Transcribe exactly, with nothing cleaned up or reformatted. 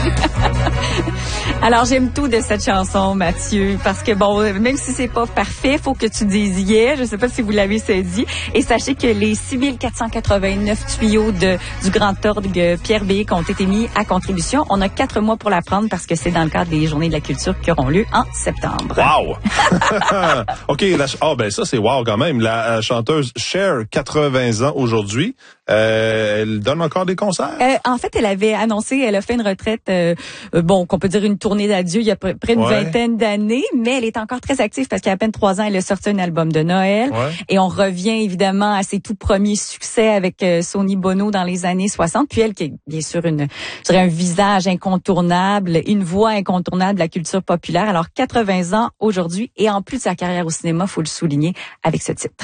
Alors, j'aime tout de cette chanson, Mathieu, parce que bon, même si c'est pas parfait, faut que tu dises yeah. Je sais pas si vous l'avez saisi. Et sachez que les six mille quatre cent quatre-vingt-neuf tuyaux de, du Grand Orgue Pierre Béhic ont été mis à contribution. On a quatre mois pour la prendre parce que c'est dans le cadre des Journées de la culture qui auront lieu en septembre. Wow! OK, la, oh, ben ça, c'est wow quand même. La, la chanteuse Cher, quatre-vingts ans aujourd'hui, euh, elle donne encore des concerts? Euh, en fait, elle avait annoncé, elle a fait une retraite, euh, bon, qu'on peut dire une tournée d'adieu il y a près d'une ouais. vingtaine d'années, mais elle est encore très active parce qu'il y a à peine trois ans, elle a sorti un album de Noël. Ouais. Et on revient évidemment à ses tout premiers succès avec euh, Sonny Bono dans les années soixante. Puis elle qui est bien sûr une, je dirais un visage incontournable, une voix incontournable de la culture populaire. Alors quatre-vingts ans aujourd'hui et en plus de sa carrière au cinéma, faut le souligner avec ce titre.